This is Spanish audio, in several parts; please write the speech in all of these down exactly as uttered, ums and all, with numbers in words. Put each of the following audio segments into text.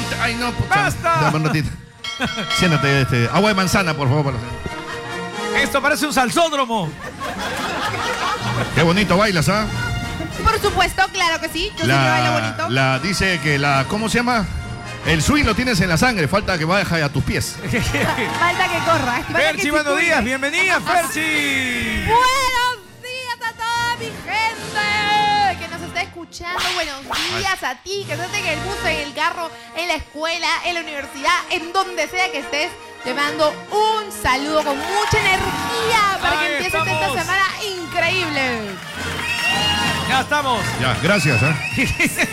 Ponte. Ay, no, puta. ¡Basta! Dame un ratito. Siéntate, este. Agua de manzana, por favor. Para... Esto parece un salsódromo. Qué bonito bailas, ¿ah? Por supuesto, claro que sí. Yo sí que bailo bonito. La dice que la. ¿Cómo se llama? El swing lo tienes en la sangre. Falta que baje a tus pies. Falta que corra. Falta Ferchi, que buenos circule. días. Bienvenida, Ferchi. Buenos días a toda mi gente que nos está escuchando. Buenos días a ti, que estás en el bus, en el carro, en la escuela, en la universidad, en donde sea que estés. Te mando un saludo con mucha energía para Ahí que empieces estamos. esta semana increíble. Ya estamos. Ya, gracias, ¿eh?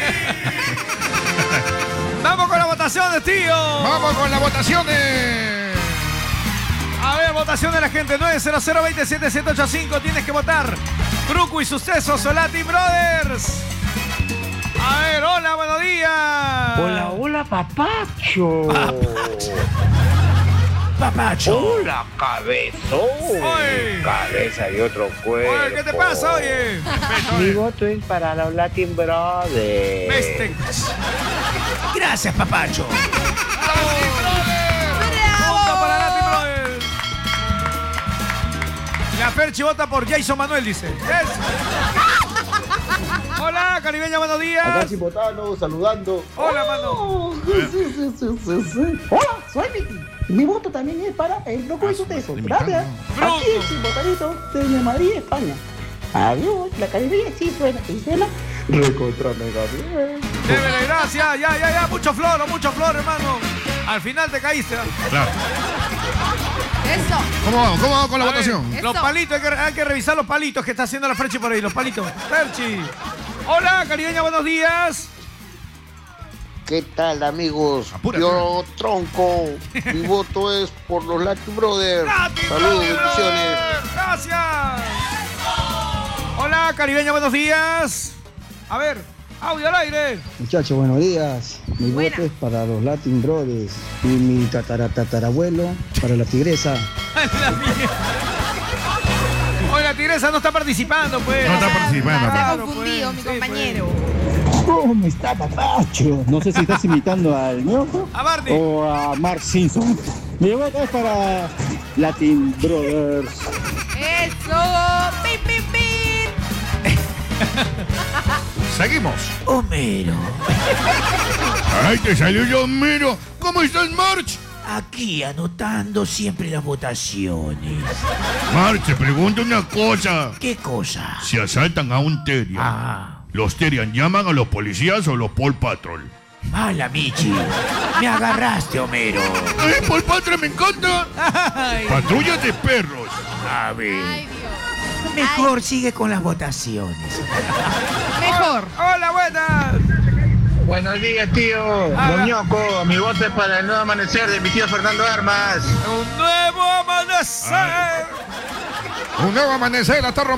Vamos con las votaciones, tío. Vamos con las votaciones. A ver, votación de la gente. nueve cero cero, dos siete, siete ocho cinco. Tienes que votar. Truco y Sucesos o Latin Brothers. A ver, hola, buenos días. Hola, hola, papacho. Papacho. Hola, cabezón. Oye. Cabeza y otro cuerpo. Oye, ¿qué te pasa, oye? Mi voto es para los Latin Brothers. Veste. Gracias, papacho. Punto para Latin Brothers. La Ferchi vota por Jason Manuel, dice. Yes. Hola, caribeña, buenos días. Acá Chipotano, saludando. Hola, mano. Oh, sí, sí, sí, sí, sí. Hola, soy Miki. Mi voto también es para el loco y su teso. Gracias. Bruto. Aquí el Chipotanito desde Madrid, España. Adiós, la caribeña sí suena, sí suena. Recontra mega bien. Débele, gracias. Ya, ya, ya. Mucho floro, mucho flor, hermano. Al final te caíste. ¿eh? Claro. Eso. ¿Cómo vamos? ¿Cómo vamos con la A ver, votación? Eso. Los palitos, hay que, hay que revisar los palitos que está haciendo la Ferchi por ahí. Los palitos. Ferchi. Hola, caribeña, buenos días. ¿Qué tal, amigos? Apúrate. Yo, Tronco. Mi voto es por los Latin Brothers. Latin Saludos, Brothers. bendiciones. Gracias. Hola, caribeña, buenos días. A ver, audio al aire. Muchachos, buenos días. Mi Buena. voto es para los Latin Brothers y mi tatara, tatarabuelo para la tigresa. La mía. Hoy la tigresa no está participando, pues. No está participando. Se ha Claro, confundido, pues, mi sí, compañero. ¿Cómo está, papacho? No sé si estás imitando al ñojo A Barney. o a Mark Simpson. Mi voto es para Latin Brothers. Eso. ¡Pin, pin, pin! Seguimos. Homero. Ay, te salió yo, Homero. ¿Cómo estás, March? Aquí anotando siempre las votaciones. March, te pregunto una cosa. ¿Qué cosa? Si asaltan a un Terian, Ah. ¿los Terian llaman a los policías o los Paul Patrol? Mala, Michi. Me agarraste, Homero. ¡Ay, Paul Patrol me encanta! Ay. Patrulla de perros. A ver. Ay, Dios. Mejor sigue con las votaciones. Mejor. Hola, buenas. Buenos días, tío. Ah, Doñoco, mi voto es para el nuevo amanecer de mi tío Fernando Armas. Un nuevo amanecer. Un nuevo amanecer, la está rompiendo.